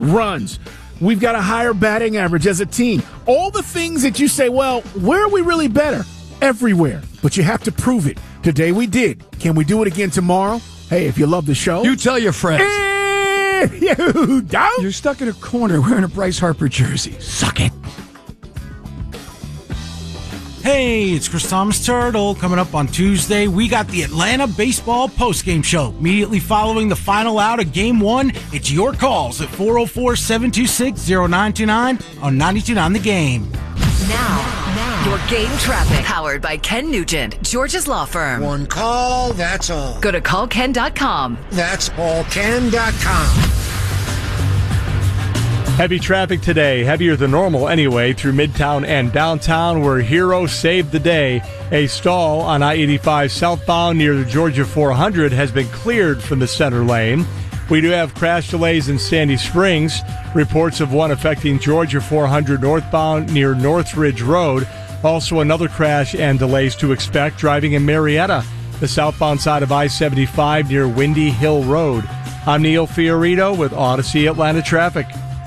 runs. We've got a higher batting average as a team. All the things that you say, well, where are we really better? Everywhere. But you have to prove it. Today we did. Can we do it again tomorrow? Hey, if you love the show. You tell your friends. You don't? You're stuck in a corner wearing a Bryce Harper jersey. Suck it. Hey, it's Chris Thomas Turtle. Coming up on Tuesday, we got the Atlanta Baseball postgame show. Immediately following the final out of Game 1, it's your calls at 404-726-0929 on 92.9 The Game. Now, your game traffic. Powered by Ken Nugent, George's Law Firm. One call, that's all. Go to callken.com. That's allken.com. Heavy traffic today, heavier than normal anyway, through Midtown and downtown, where Hero saved the day. A stall on I-85 southbound near the Georgia 400 has been cleared from the center lane. We do have crash delays in Sandy Springs. Reports of one affecting Georgia 400 northbound near Northridge Road. Also another crash and delays to expect driving in Marietta, the southbound side of I-75 near Windy Hill Road. I'm Neil Fiorito with Odyssey Atlanta Traffic.